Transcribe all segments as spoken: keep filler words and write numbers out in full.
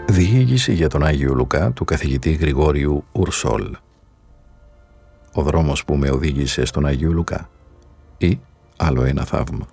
Διήγηση για τον Άγιο Λουκά του καθηγητή Γρηγόριου Ουρσόλ. Ο δρόμος που με οδήγησε στον Άγιο Λουκά ή άλλο ένα θαύμα.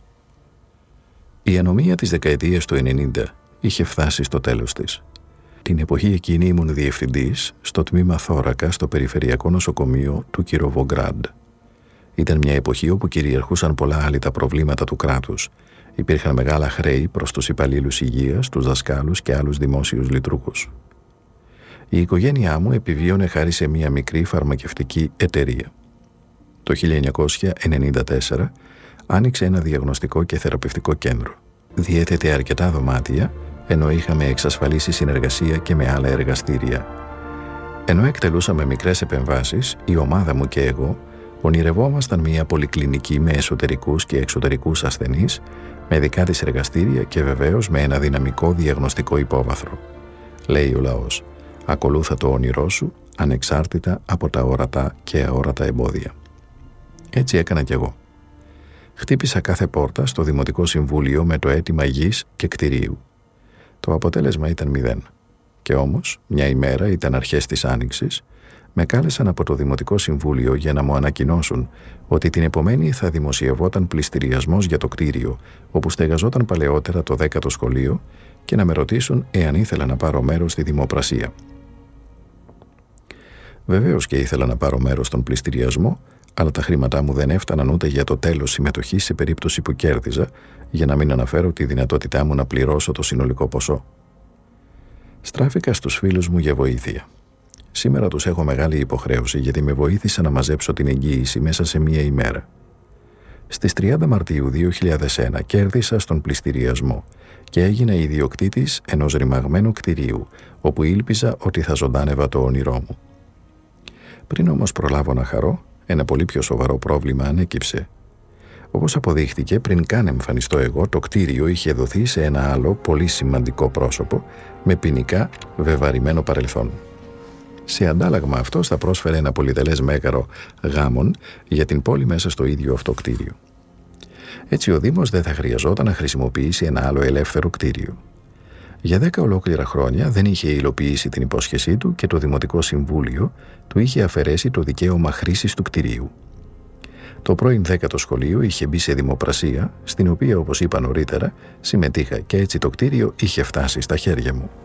Η ανομία της δεκαετίας του ενενήντα είχε φτάσει στο τέλος της. Την εποχή εκείνη ήμουν διευθυντής στο τμήμα θώρακα στο Περιφερειακό Νοσοκομείο του Κυροβογκράντ. Ήταν μια εποχή όπου κυριαρχούσαν πολλά άλυτα προβλήματα του κράτους. Υπήρχαν μεγάλα χρέη προς τους υπαλλήλους υγείας, τους δασκάλους και άλλους δημόσιους λειτουργούς. Η οικογένειά μου επιβίωνε χάρη σε μια μικρή φαρμακευτική εταιρεία. Το χίλια εννιακόσια ενενήντα τέσσερα άνοιξε ένα διαγνωστικό και θεραπευτικό κέντρο. Διέθετε αρκετά δωμάτια, ενώ είχαμε εξασφαλίσει συνεργασία και με άλλα εργαστήρια. Ενώ εκτελούσαμε μικρές επεμβάσεις, η ομάδα μου και εγώ ονειρευόμασταν μια πολυκλινική με εσωτερικούς και εξωτερικούς ασθενείς, με δικά της εργαστήρια και βεβαίως με ένα δυναμικό διαγνωστικό υπόβαθρο. Λέει ο λαός, ακολούθα το όνειρό σου, ανεξάρτητα από τα ορατά και αόρατα εμπόδια. Έτσι έκανα κι εγώ. Χτύπησα κάθε πόρτα στο Δημοτικό Συμβούλιο με το αίτημα γης και κτηρίου. Το αποτέλεσμα ήταν μηδέν. Και όμως, μια ημέρα, ήταν αρχές της Άνοιξης, με κάλεσαν από το Δημοτικό Συμβούλιο για να μου ανακοινώσουν ότι την επομένη θα δημοσιευόταν πληστηριασμός για το κτίριο όπου στεγαζόταν παλαιότερα το δέκατο σχολείο και να με ρωτήσουν εάν ήθελα να πάρω μέρος στη δημοπρασία. Βεβαίως και ήθελα να πάρω μέρος στον πληστηριασμό, αλλά τα χρήματά μου δεν έφταναν ούτε για το τέλος συμμετοχής σε περίπτωση που κέρδιζα, για να μην αναφέρω τη δυνατότητά μου να πληρώσω το συνολικό ποσό. Στράφηκα στους φίλους μου για βοήθεια. Σήμερα τους έχω μεγάλη υποχρέωση γιατί με βοήθησαν να μαζέψω την εγγύηση μέσα σε μία ημέρα. Στις τριάντα Μαρτίου δύο χιλιάδες ένα κέρδισα στον πληστηριασμό και έγινα ιδιοκτήτης ενός ρημαγμένου κτηρίου, όπου ήλπιζα ότι θα ζωντάνευα το όνειρό μου. Πριν όμως προλάβω να χαρώ, ένα πολύ πιο σοβαρό πρόβλημα ανέκυψε. Όπως αποδείχτηκε, πριν καν εμφανιστώ εγώ, το κτίριο είχε δοθεί σε ένα άλλο πολύ σημαντικό πρόσωπο με ποινικά βεβαρημένο παρελθόν. Σε αντάλλαγμα αυτός θα πρόσφερε ένα πολυτελές μέγαρο γάμων για την πόλη μέσα στο ίδιο αυτό κτίριο. Έτσι ο Δήμος δεν θα χρειαζόταν να χρησιμοποιήσει ένα άλλο ελεύθερο κτίριο. Για δέκα ολόκληρα χρόνια δεν είχε υλοποιήσει την υπόσχεσή του και το Δημοτικό Συμβούλιο του είχε αφαιρέσει το δικαίωμα χρήσης του κτιρίου. Το πρώην δέκατο σχολείο είχε μπει σε δημοπρασία, στην οποία, όπως είπα νωρίτερα, συμμετείχα και έτσι το κτίριο είχε φτάσει στα χέρια μου.